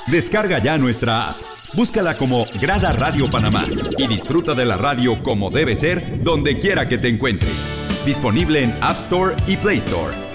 Descarga ya nuestra app. Búscala como Grada Radio Panamá y disfruta de la radio como debe ser, donde quiera que te encuentres. Disponible en App Store y Play Store.